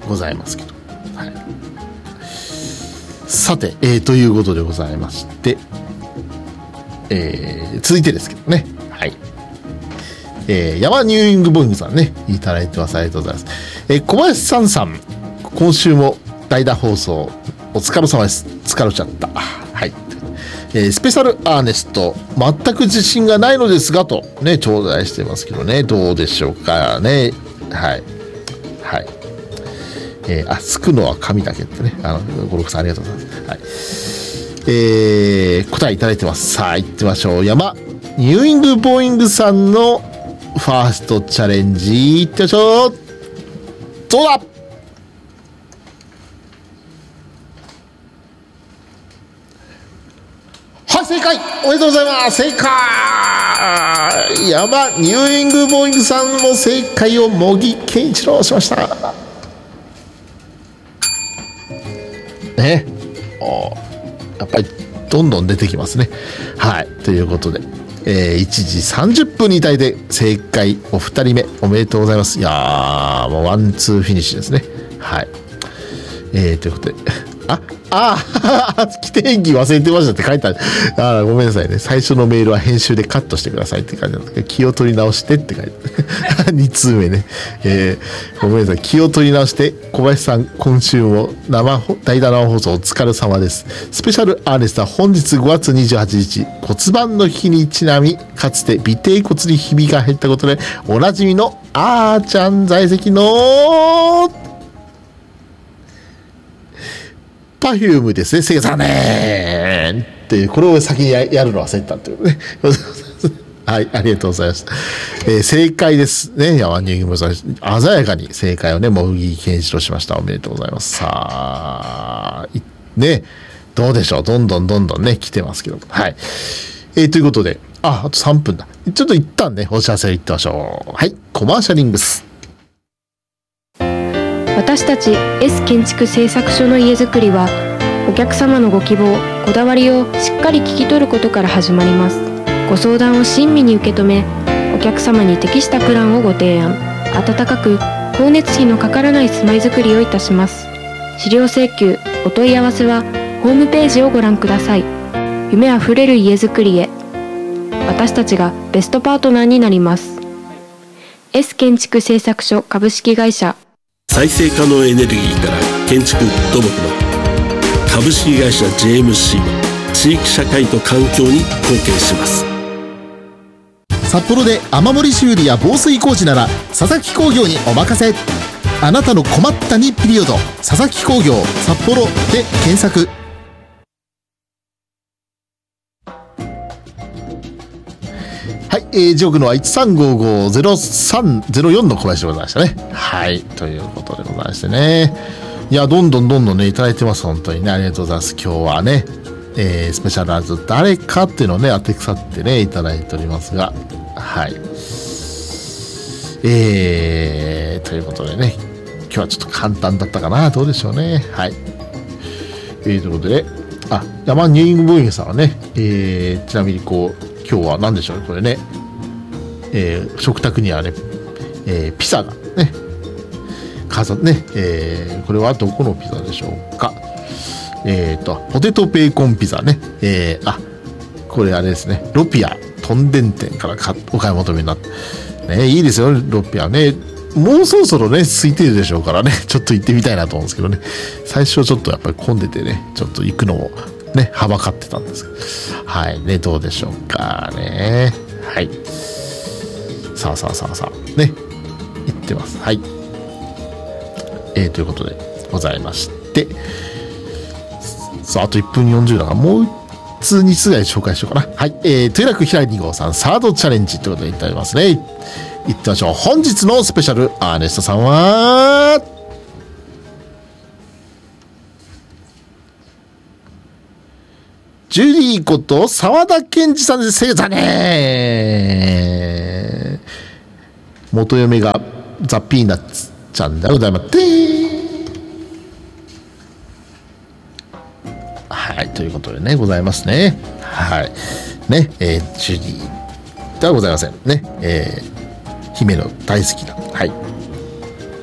ございますけど、はい、さて、ということでございまして、続いてですけどね、はい、山ニューイングボーイングさんね、いただいてます。ありがとうございます。小林さん、今週も代打放送お疲れ様です。疲れちゃった。はい。スペシャルアーネスト、全く自信がないのですがとね、頂戴してますけどね、どうでしょうかね。はい。はい。すくのは紙だけってね、五六さんありがとうございます。はい。答えいただいてます。さあ、行ってみましょう。山ニューイングボーイングさんのファーストチャレンジ、行ってみましょう。どうだ。はい、正解。おめでとうございます。正解。山ニューイングボーイングさんも正解を茂木健一郎しました。ね、やっぱりどんどん出てきますね。はい、ということで、1時30分にいただいて正解お二人目おめでとうございます。いやー、もうワンツーフィニッシュですね。はい、ということで規定演技忘れてましたって書いてある。ごめんなさいね。最初のメールは編集でカットしてくださいって感じなんですけど、気を取り直してって書いてある。2通目ね。ごめんなさい。気を取り直して、小林さん、今週も代打生放送お疲れ様です。スペシャルアーネストは本日5月28日、骨盤の日にちなみ、かつて尾低骨にひびが入ったことで、おなじみのあーちゃん在籍のパフュームですね。残念っていう、これを先に やるの忘れてたっていうね。はい、ありがとうございます。正解ですね。山ニューイングボーイングさん、鮮やかに正解をね、茂木健一郎しました。おめでとうございます。さあ、ね、どうでしょう。どんどんね、来てますけど。はい。ということで、あと3分だ。ちょっと一旦ね、お知らせを言ってみましょう。はい、コマーシャリングス。 私たち S 建築製作所の家づくりは、お客様のご希望、こだわりをしっかり聞き取ることから始まります。ご相談を親身に受け止め、お客様に適したプランをご提案、温かく光熱費のかからない住まいづくりをいたします。資料請求、お問い合わせはホームページをご覧ください。夢あふれる家づくりへ、私たちがベストパートナーになります。 S 建築製作所株式会社。 再生可能エネルギーから建築土木の株式会社 JMC は地域社会と環境に貢献します。 札幌で雨漏り修理や防水工事なら佐々木工業にお任せ。あなたの困ったにピリオド、佐々木工業札幌で検索。はい、時刻のは1355-0304の小林でございましたね。はい、ということでございましてね。いや、どんどんね、いただいてます。本当にね、ありがとうございます。今日はね、スペシャルアーズ誰かっていうのをね、当て腐ってね、いただいておりますが、はい。ということでね、今日はちょっと簡単だったかな。どうでしょうね。はい。ということで、山ニューイングボーイングさんはね、ちなみにこう、今日は何でしょうね、これね、食卓にはね、ピザがね、これはどこのピザでしょうか。ポテトベーコンピザね、これあれですね、ロピアトンデン店からお買い求めになって、ね、いいですよ、ロピアね。もうそろそろね、空いてるでしょうからね、ちょっと行ってみたいなと思うんですけどね、最初ちょっとやっぱり混んでてね、ちょっと行くのをね、はばかってたんですけど、はいね、どうでしょうかね。はい。さあ、ね、行ってます。はい。ということでございまして、さあ、あと1分40だから、もう2通ぐらい紹介しようかな。はい。というらく平井2号さん、サードチャレンジということでいただきますね。行ってみましょう。本日のスペシャルアーネストさんは、ジュリーこと沢田健二さんです。残念。元嫁がザ・ピーナッツちゃんでございます。はい、ということでね、ございますね。はい。ね、ジュリーではございません。ね、姫の大好きな、はい。